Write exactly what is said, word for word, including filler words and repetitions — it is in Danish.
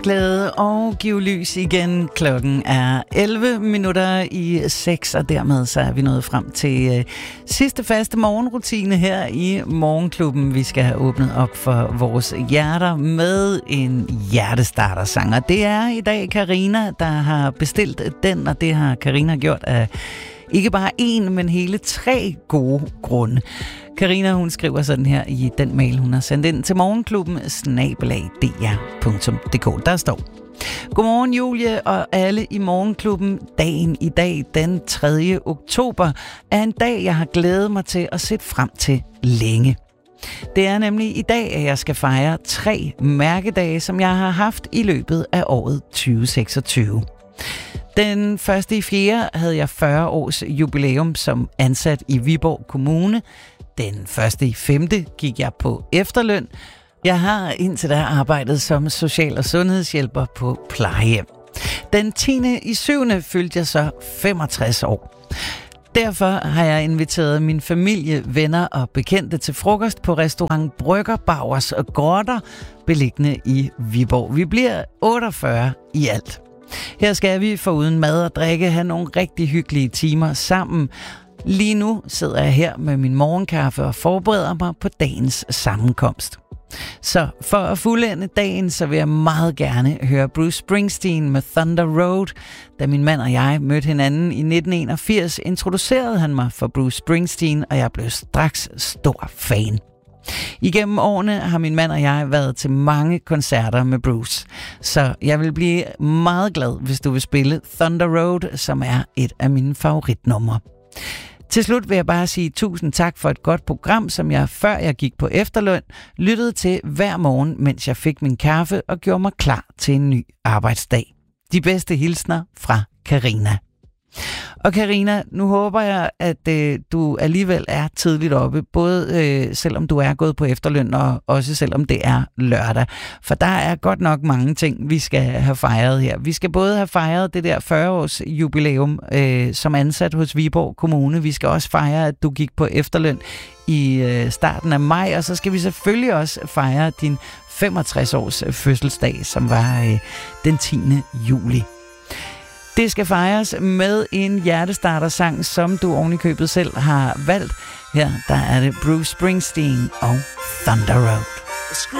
Glæde og give lys igen. Klokken er elleve minutter i seks, og dermed så er vi nået frem til øh, sidste faste morgenrutine her i Morgenklubben. Vi skal have åbnet op for vores hjerter med en hjertestartersang, og det er i dag Karina, der har bestilt den, og det har Karina gjort af ikke bare én, men hele tre gode grunde. Karina, hun skriver sådan her i den mail, hun har sendt ind til morgenklubben snabel-a d r punktum d k. Der står: Godmorgen Julie og alle i Morgenklubben. Dagen i dag, den tredje oktober, er en dag, jeg har glædet mig til at se frem til længe. Det er nemlig i dag, at jeg skal fejre tre mærkedage, som jeg har haft i løbet af året tyve seksogtyve. Den første i fjerde havde jeg fyrre års jubilæum som ansat i Viborg Kommune. Den første i femte gik jeg på efterløn. Jeg har indtil da arbejdet som social- og sundhedshjælper på plejehjem. Den tiende i syvende fyldte jeg så femogtres år. Derfor har jeg inviteret min familie, venner og bekendte til frokost på restaurant Brygger Bauers og Grotter, beliggende i Viborg. Vi bliver otteogfyrre i alt. Her skal vi foruden mad og drikke have nogle rigtig hyggelige timer sammen. Lige nu sidder jeg her med min morgenkaffe og forbereder mig på dagens sammenkomst. Så for at fuldende dagen, så vil jeg meget gerne høre Bruce Springsteen med Thunder Road. Da min mand og jeg mødte hinanden i nitten enogfirs, introducerede han mig for Bruce Springsteen, og jeg blev straks stor fan. Igennem årene har min mand og jeg været til mange koncerter med Bruce, så jeg vil blive meget glad, hvis du vil spille Thunder Road, som er et af mine favoritnumre. Til slut vil jeg bare sige tusind tak for et godt program, som jeg, før jeg gik på efterløn, lyttede til hver morgen, mens jeg fik min kaffe og gjorde mig klar til en ny arbejdsdag. De bedste hilsner fra Karina. Og Karina, nu håber jeg, at øh, du alligevel er tidligt oppe, både øh, selvom du er gået på efterløn, og også selvom det er lørdag. For der er godt nok mange ting, vi skal have fejret her. Vi skal både have fejret det der fyrre års jubilæum øh, som ansat hos Viborg Kommune. Vi skal også fejre, at du gik på efterløn i øh, starten af maj, og så skal vi selvfølgelig også fejre din femogtres års fødselsdag, som var øh, den tiende juli. Det skal fejres med en hjertestartersang, som du oven i købet selv har valgt. Her der er det Bruce Springsteen og Thunder Road.